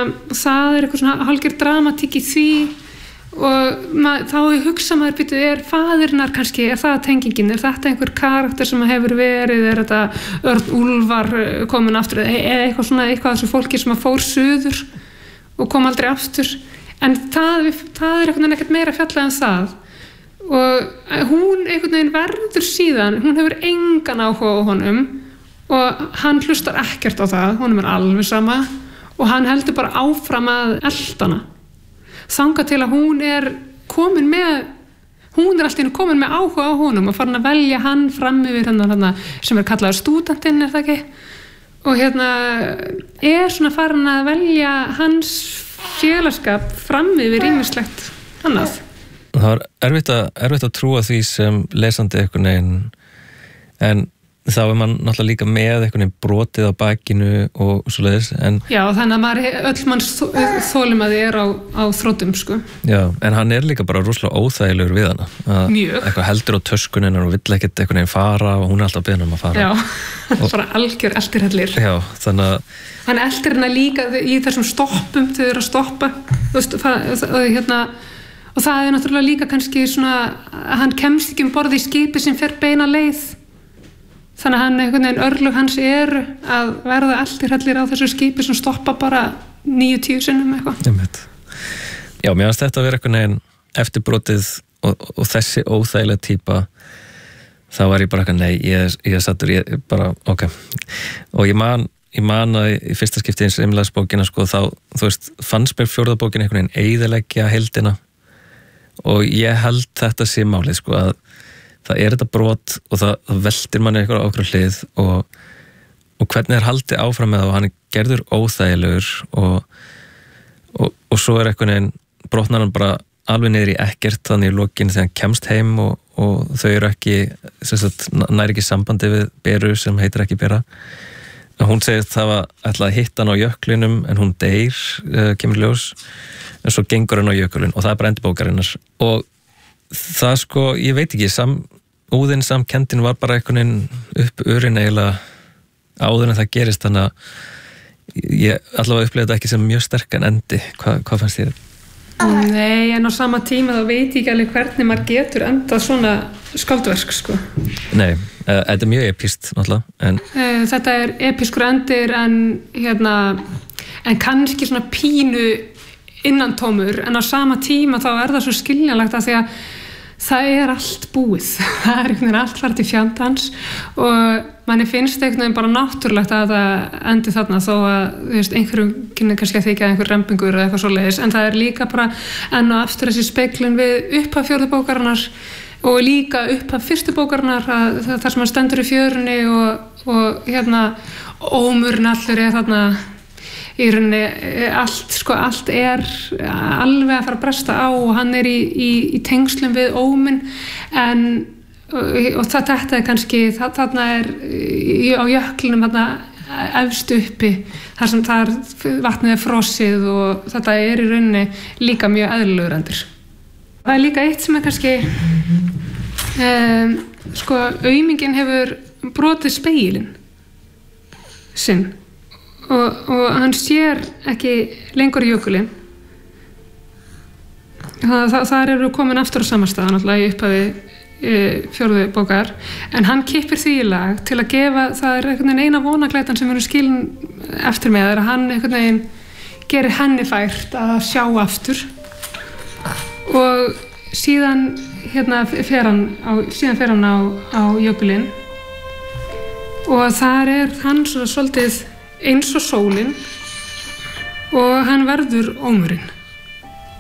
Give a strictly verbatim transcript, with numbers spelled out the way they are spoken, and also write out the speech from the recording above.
það er eitthvað svona hálfgerð dramatík í því og mað, þá hugsa maður býtu er faðirnar kannski, er það tengingin, er þetta einhver karakter sem hefur verið, er þetta Örn Úlfar komin aftur eða eitthvað svona, eitthvað þessu fólki sem að fór suður og kom aldrei aftur en það, það er eitthvað ekkert meira fjallað en það og hún einhvern veginn verður síðan, hún hefur engan áhuga á honum og hann hlustar ekkert á það, honum er alveg sama og hann heldur bara áfram að eltana þangað til að hún er komin með hún er alltaf komin með áhuga á honum og farin að velja hann fram yfir hann sem er kallaður stúdentinn er það ekki og hérna er svona farin að velja hans félagskap fram yfir ýmislegt annað. Það var erfitt að, erfitt að trúa því sem lesandi einhvern veginn en þá er mann náttúrulega líka með einhvern veginn brotið á bakinu og svoleiðis en já þannig að maður, öll manns þolinmæði er á, á þróttum sko já en hann er líka bara rosalega óþægilegur við hana að mjög eitthvað heldur á töskunin og vill ekkert einhvern veginn fara og hún er alltaf að biðja hann um að fara já og, bara algjör eldirhellir já þannig að hann eldir hana líka í þessum stoppum þau eru að stoppa veist, það, það, hérna, og það er náttúrulega líka kannski svona að hann kemst ekki um borð í skipi sem fer beina leið þannig að hann einhvern veginn örlög hans er að verða eldirhellir á þessu skipi sem stoppa bara níu tíu sinnum eitthvað. Já, mér finnst þetta að vera einhvern veginn eftirbrotið og, og þessi óþægilega típa þá var ég bara eitthvað nei, ég, ég sattur ég bara, ok og ég man, ég man að í fyrsta skipti eins einlagsbókina sko þá, þú veist, fannst mér fjórða bókin einhvern veginn eyðileggja heildina og ég held þetta sé málið sko að það er þetta brot og það, það veltir manni eitthvað á okkur hlið og, og hvernig er haldið áfram með það og hann er gerður óþægilegur og, og, og svo er einhvern veginn brotnar hann bara alveg niður í ekkert þannig í lokin þegar hann kemst heim og, og þau eru ekki sagt, nær ekki sambandi við Beru sem heitir ekki Bera hún segir það var ætla að hitta hann á jöklinum en hún deyr, uh, kemur ljós en svo gengur hann á jökulin og það er bara endibókarinnar og það sko, ég veit ekki sam, úðin samkendin var bara einhvern veginn upp örin eiginlega áður en það gerist þannig að ég allavega upplega þetta ekki sem mjög sterkan endi Hva, hvað fannst þér? Nei, en á sama tíma þá veit ég ekki alveg hvernig maður getur endað svona skáldverk sko Nei, uh, þetta er mjög epíst náttúrulega en... uh, þetta er episkur endir en hérna en kannski svona pínu innantómur en á sama tíma þá er það svo skiljanlegt að því að það er allt búið það er einhvern veginn allt farið til fjandans og manni finnst einhvern veginn bara náttúrulegt að það endi þarna þó að þú veist, einhverjum kynni kannski að þykja einhver rembingur eða eitthvað svoleiðis en það er líka bara enn og aftur þessi speglun við upphaf fjórðu bókarinnar og líka upphaf fyrstu bókarinnar að þar sem hann stendur í fjörunni og, og hérna ómurinn allur er þarna í rauninni allt, sko, allt er alveg að fara að bresta á og hann er í, í, í tengslum við óminn en og, og það þetta er kannski það, þarna er í, á jöklinum þarna efst uppi þar sem það er vatnið er frosið og þetta er í rauninni líka mjög eðlilegur endir. Það er líka eitt sem er kannski um, sko aumingin hefur brotið spegilinn sinn Og, og hann sér ekki lengur í jökulinn það, það, þar eru komin aftur á samastað náttúrulega í upphafi e, fjórðu bókar en hann kippir því í lag til að gefa það er einhvern veginn eina vonaglætan sem eru skilin eftir með það er að hann einhvern veginn gerir henni fært að sjá aftur og síðan hérna fer hann á, síðan fer hann á, á jökulinn og þar er hann svona svolítið eins og sólin og hann verður ómurinn